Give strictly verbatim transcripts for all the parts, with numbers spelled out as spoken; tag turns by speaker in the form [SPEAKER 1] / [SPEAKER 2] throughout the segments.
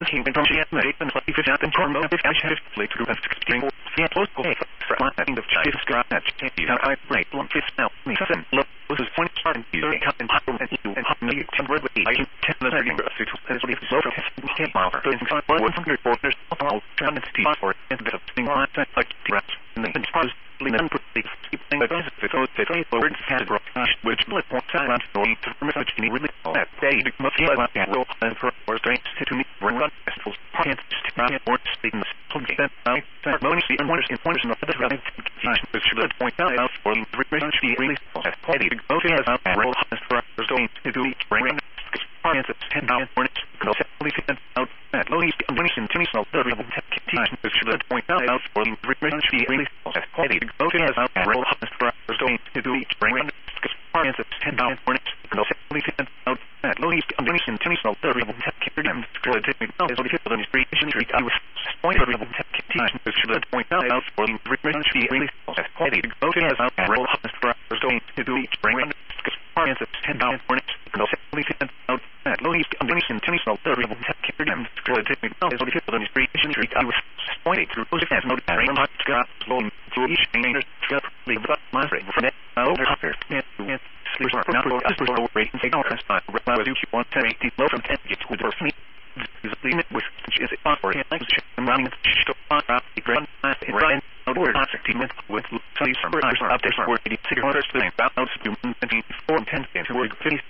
[SPEAKER 1] king from she had made and slightly fish out and corn if I should have played to have sixteen or yeah, close go for my end of chief scrap that you have I break one fist now me seven look was his point starting to you cut and home and you and hot me temporarily I can tell the thing to as we so we can't offer to in one hundred borders all trying to see for and bit of thing on that like the rest and then suppose Leon put the keeping the best of those that they were had broke which split point around going to message me really that day must be like that will and for or strength to me run festivals can't not or statements that I ceremony and wonders in pointers and other rather which should point out for the really really as quality to go to as a role for going to do bring clients at ten dollars for it conceptually fit out that low heat condition to me so the real teach which should point out for the really really as quality to go to as a role for going to do bring clients at ten dollars for it conceptually fit out that low heat condition to me so the real good to me now is what it is on the street I was point of teach which should point out for the really really as quality to go to as a role for going to do bring clients at ten dollars for it conceptually fit out that low heat condition to me so the real good to me now is what it is on the street I was pointed through those as no rain hot got flowing to each fingers got leave up my brain from it over here yeah sleep not for us for rating take out as I was you want to eighty low from ten get to the me is a limit with is it for it like I'm running to on the grand in Ryan word minutes with some eyes up there for eighty six orders to about to twenty-four ten to work fifty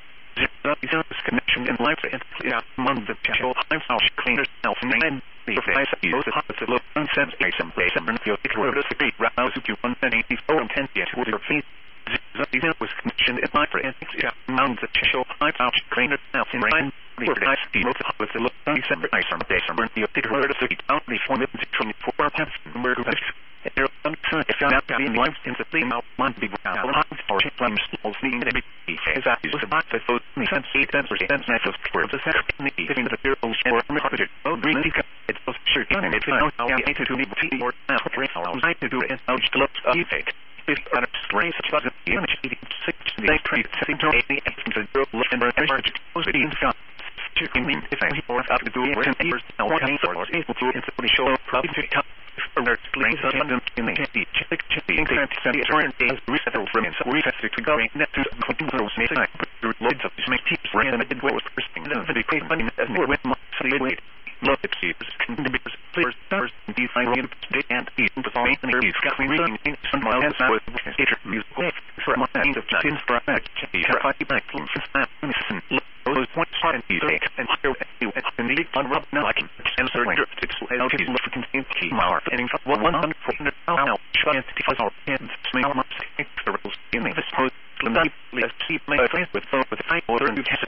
[SPEAKER 1] this connection in life and clear among the channel I'm how she cleaners self and the face of the hot to look unsense a some place and feel it were the great rouse to one eighty-four and ten yet with her feet the was connection in life and among the channel I'm how she cleaners self and Ryan the word I see most of the look December I some days and the big word of the out the form of twenty-four pence and where there are some found out in life in the theme of one big round or from small seeing that as I was about to vote me sense eight cents or cents net of square the center in the giving the bureau or carpeted oh green it was sure and if I know I to do it or now I to do it out to look effect if other strains such as the image six they trade setting to eighty and the bureau and average was being found to mean if I or out to do it and years now one or able to instantly show probably to come further strains of them in the check check check the turn days reset from in so reset to go net to continuous make loads of make tips ran and it was first thing the big money as more with my wait look at see can be players stars and these I read they and even the main interviews got me reading some miles and I was teacher music for my end of things for a if I back from listen those points and you take and here you and the on rub now I can answer drifted so how can you look at the key mark and one hundred now trying to define our hands smell much the rules in this post let's keep my friends with with high order and you can